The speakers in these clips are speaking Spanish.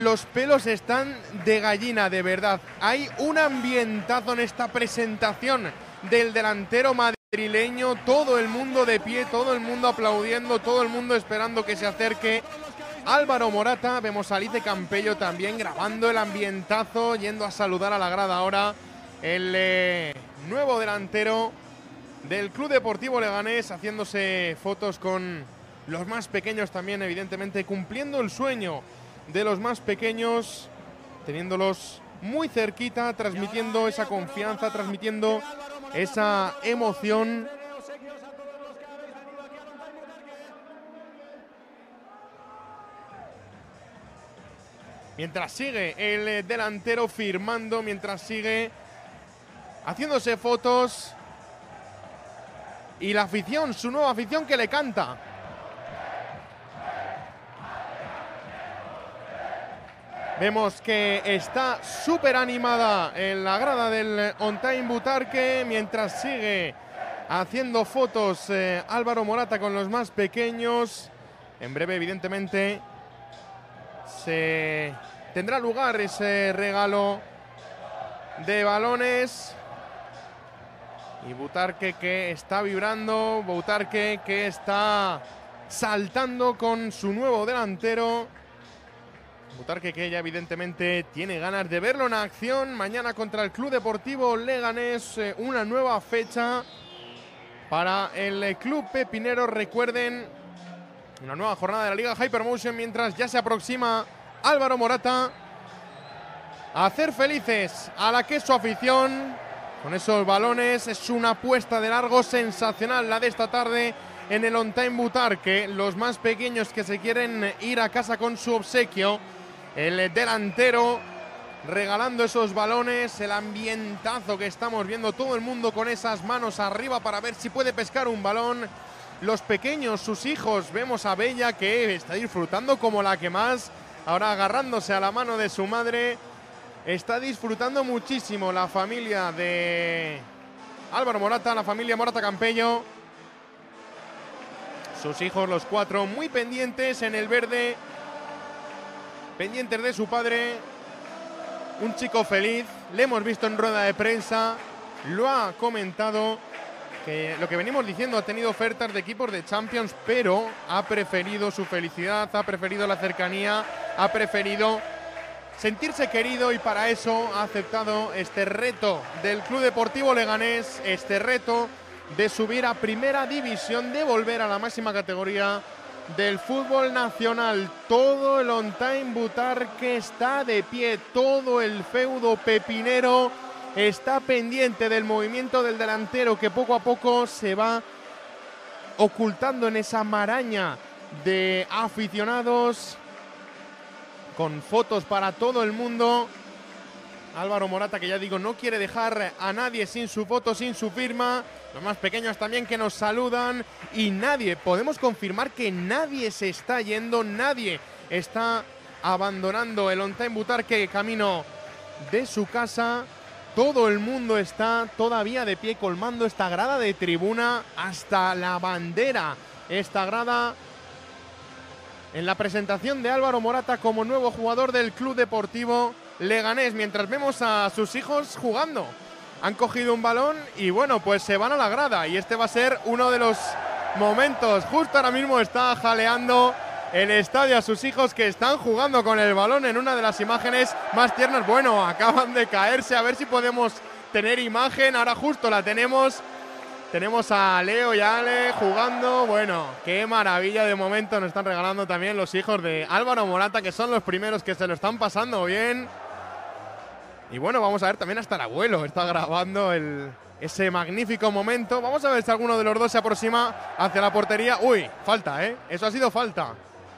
Los pelos están de gallina, de verdad. Hay un ambientazo en esta presentación del delantero madrileño. Todo el mundo de pie, todo el mundo aplaudiendo, todo el mundo esperando que se acerque Álvaro Morata. Vemos a Alice Campello también grabando el ambientazo, yendo a saludar a la grada ahora. El nuevo delantero del Club Deportivo Leganés, haciéndose fotos con los más pequeños también, evidentemente, cumpliendo el sueño de los más pequeños, teniéndolos muy cerquita, transmitiendo esa confianza, transmitiendo esa emoción. Mientras sigue el delantero firmando, mientras sigue haciéndose fotos, y la afición, su nueva afición que le canta. Vemos que está súper animada en la grada del On Time Butarque, mientras sigue haciendo fotos Álvaro Morata con los más pequeños. En breve, evidentemente, se tendrá lugar ese regalo de balones. Y Butarque que está vibrando, Butarque que está saltando con su nuevo delantero. Butarque que ya evidentemente tiene ganas de verlo en acción. Mañana contra el Club Deportivo Leganés, una nueva fecha para el Club Pepinero. Recuerden, una nueva jornada de la Liga Hypermotion, mientras ya se aproxima Álvaro Morata a hacer felices a la que es su afición con esos balones. Es una apuesta de largo sensacional la de esta tarde en el On Time Butarque. Los más pequeños que se quieren ir a casa con su obsequio. El delantero regalando esos balones, el ambientazo que estamos viendo, todo el mundo con esas manos arriba para ver si puede pescar un balón. Los pequeños, sus hijos, vemos a Bella que está disfrutando como la que más, ahora agarrándose a la mano de su madre. Está disfrutando muchísimo la familia de Álvaro Morata, la familia Morata Campello. Sus hijos, los cuatro, muy pendientes en el verde, pendientes de su padre. Un chico feliz, le hemos visto en rueda de prensa, lo ha comentado, que lo que venimos diciendo, ha tenido ofertas de equipos de Champions, pero ha preferido su felicidad, ha preferido la cercanía, ha preferido sentirse querido, y para eso ha aceptado este reto del Club Deportivo Leganés, este reto de subir a Primera División, de volver a la máxima categoría del fútbol nacional. Todo el On Time Butarque está de pie, todo el feudo pepinero está pendiente del movimiento del delantero, que poco a poco se va ocultando en esa maraña de aficionados, con fotos para todo el mundo. Álvaro Morata, que ya digo, no quiere dejar a nadie sin su foto, sin su firma. Los más pequeños también que nos saludan, y nadie, podemos confirmar que nadie se está yendo, nadie está abandonando el On Time Butarque camino de su casa. Todo el mundo está todavía de pie, colmando esta grada de tribuna hasta la bandera. Esta grada en la presentación de Álvaro Morata como nuevo jugador del Club Deportivo Leganés, mientras vemos a sus hijos jugando. Han cogido un balón y bueno, pues se van a la grada, y este va a ser uno de los momentos. Justo ahora mismo está jaleando el estadio a sus hijos, que están jugando con el balón en una de las imágenes más tiernas. Bueno, acaban de caerse, a ver si podemos tener imagen. Ahora justo la tenemos. Tenemos a Leo y a Ale jugando. Bueno, qué maravilla de momento nos están regalando también los hijos de Álvaro Morata, que son los primeros que se lo están pasando bien. Y bueno, vamos a ver también, hasta el abuelo está grabando ese magnífico momento. Vamos a ver si alguno de los dos se aproxima hacia la portería. Uy, falta, ¿eh? Eso ha sido falta.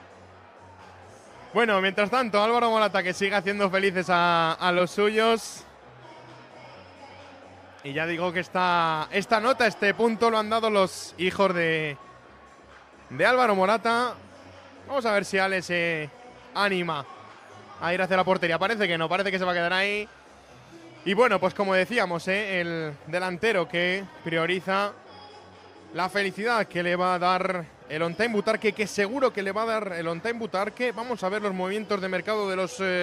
Bueno, mientras tanto, Álvaro Morata, que sigue haciendo felices a los suyos. Y ya digo que esta nota, este punto, lo han dado los hijos de Álvaro Morata. Vamos a ver si Ale se anima a ir hacia la portería. Parece que no, parece que se va a quedar ahí. Y bueno, pues como decíamos, el delantero que prioriza la felicidad que le va a dar el on-time Butarque, que seguro que le va a dar el on-time Butarque. Vamos a ver los movimientos de mercado de los